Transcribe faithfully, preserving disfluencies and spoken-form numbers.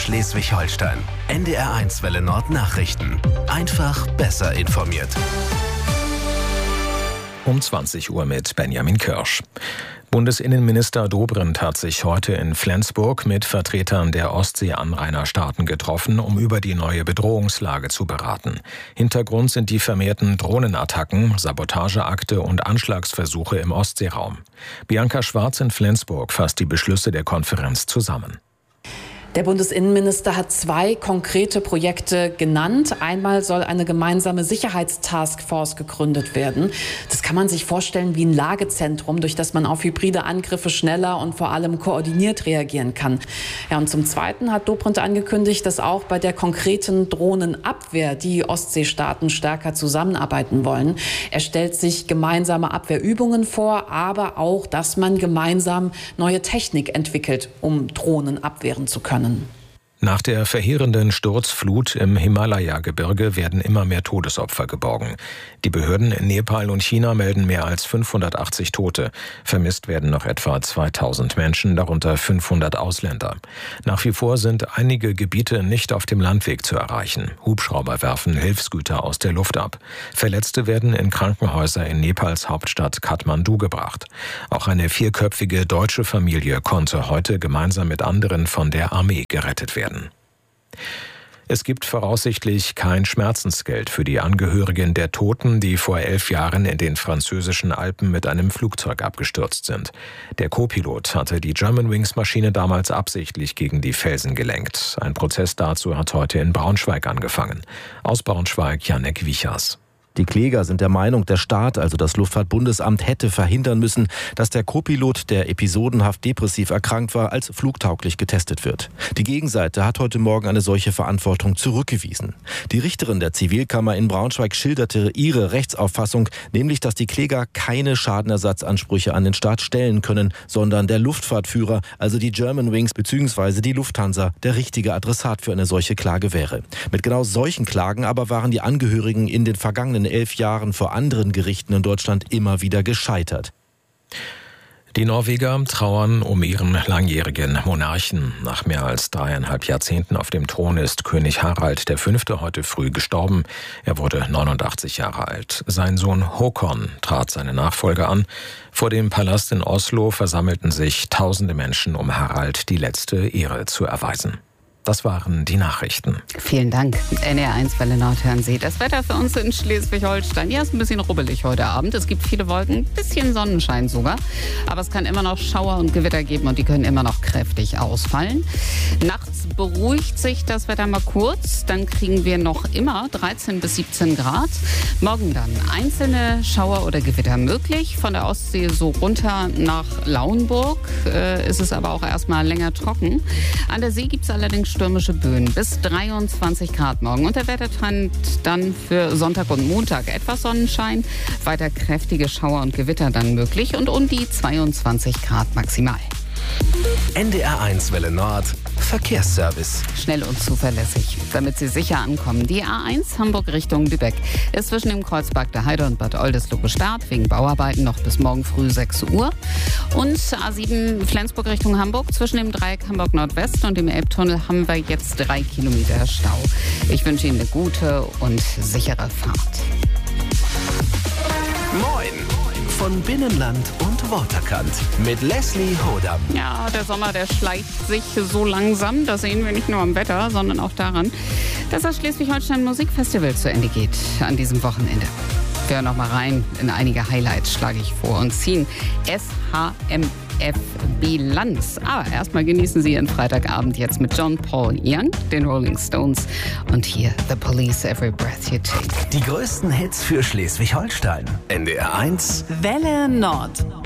Schleswig-Holstein. N D R eins Welle Nord Nachrichten. Einfach besser informiert. Um zwanzig Uhr mit Benjamin Kirsch. Bundesinnenminister Dobrindt hat sich heute in Flensburg mit Vertretern der Ostsee-Anrainerstaaten getroffen, um über die neue Bedrohungslage zu beraten. Hintergrund sind die vermehrten Drohnenattacken, Sabotageakte und Anschlagsversuche im Ostseeraum. Bianca Schwarz in Flensburg fasst die Beschlüsse der Konferenz zusammen. Der Bundesinnenminister hat zwei konkrete Projekte genannt. Einmal soll eine gemeinsame Sicherheitstaskforce gegründet werden. Das kann man sich vorstellen wie ein Lagezentrum, durch das man auf hybride Angriffe schneller und vor allem koordiniert reagieren kann. Ja, und zum Zweiten hat Dobrindt angekündigt, dass auch bei der konkreten Drohnenabwehr die Ostseestaaten stärker zusammenarbeiten wollen. Er stellt sich gemeinsame Abwehrübungen vor, aber auch, dass man gemeinsam neue Technik entwickelt, um Drohnen abwehren zu können. Nach der verheerenden Sturzflut im Himalaya-Gebirge werden immer mehr Todesopfer geborgen. Die Behörden in Nepal und China melden mehr als fünfhundertachtzig Tote. Vermisst werden noch etwa zweitausend Menschen, darunter fünfhundert Ausländer. Nach wie vor sind einige Gebiete nicht auf dem Landweg zu erreichen. Hubschrauber werfen Hilfsgüter aus der Luft ab. Verletzte werden in Krankenhäuser in Nepals Hauptstadt Kathmandu gebracht. Auch eine vierköpfige deutsche Familie konnte heute gemeinsam mit anderen von der Armee gerettet werden. Es gibt voraussichtlich kein Schmerzensgeld für die Angehörigen der Toten, die vor elf Jahren in den französischen Alpen mit einem Flugzeug abgestürzt sind. Der Co-Pilot hatte die Germanwings-Maschine damals absichtlich gegen die Felsen gelenkt. Ein Prozess dazu hat heute in Braunschweig angefangen. Aus Braunschweig Janek Wichers. Die Kläger sind der Meinung, der Staat, also das Luftfahrtbundesamt, hätte verhindern müssen, dass der Co-Pilot, der episodenhaft depressiv erkrankt war, als flugtauglich getestet wird. Die Gegenseite hat heute Morgen eine solche Verantwortung zurückgewiesen. Die Richterin der Zivilkammer in Braunschweig schilderte ihre Rechtsauffassung, nämlich, dass die Kläger keine Schadenersatzansprüche an den Staat stellen können, sondern der Luftfahrtführer, also die Germanwings bzw. die Lufthansa, der richtige Adressat für eine solche Klage wäre. Mit genau solchen Klagen aber waren die Angehörigen in den vergangenen elf Jahren vor anderen Gerichten in Deutschland immer wieder gescheitert. Die Norweger trauern um ihren langjährigen Monarchen. Nach mehr als dreieinhalb Jahrzehnten auf dem Thron ist König Harald der Fünfte heute früh gestorben. Er wurde neunundachtzig Jahre alt. Sein Sohn Håkon trat seine Nachfolge an. Vor dem Palast in Oslo versammelten sich tausende Menschen, um Harald die letzte Ehre zu erweisen. Das waren die Nachrichten. Vielen Dank. N D R eins Welle Nord hören Sie. Das Wetter für uns in Schleswig-Holstein. Ja, ist ein bisschen rubbelig heute Abend. Es gibt viele Wolken, ein bisschen Sonnenschein sogar. Aber es kann immer noch Schauer und Gewitter geben und die können immer noch kräftig ausfallen. Nachts beruhigt sich das Wetter mal kurz. Dann kriegen wir noch immer dreizehn bis siebzehn Grad. Morgen dann einzelne Schauer oder Gewitter möglich. Von der Ostsee so runter nach Lauenburg äh, ist es aber auch erstmal länger trocken. An der See gibt es allerdings stürmische Böen bis dreiundzwanzig Grad morgen. Und der Wettertrend dann für Sonntag und Montag etwas Sonnenschein, weiter kräftige Schauer und Gewitter dann möglich und um die zweiundzwanzig Grad maximal. N D R eins Welle Nord Verkehrsservice. Schnell und zuverlässig, damit Sie sicher ankommen. Die A eins Hamburg Richtung Lübeck ist zwischen dem Kreuzberg der Heide und Bad Oldesloe gesperrt, wegen Bauarbeiten noch bis morgen früh sechs Uhr. Und A sieben Flensburg Richtung Hamburg, zwischen dem Dreieck Hamburg Nordwest und dem Elbtunnel haben wir jetzt drei Kilometer Stau. Ich wünsche Ihnen eine gute und sichere Fahrt. Moin! Von Binnenland und Waterkant mit Leslie Hodam. Ja, der Sommer, der schleicht sich so langsam. Das sehen wir nicht nur am Wetter, sondern auch daran, dass das Schleswig-Holstein Musikfestival zu Ende geht an diesem Wochenende. Wir hören noch mal rein in einige Highlights, schlage ich vor, und ziehen S H M F Bilanz. Aber erstmal genießen Sie Ihren Freitagabend jetzt mit John Paul Young, den Rolling Stones und hier The Police, Every Breath You Take. Die größten Hits für Schleswig-Holstein. N D R eins Welle Nord.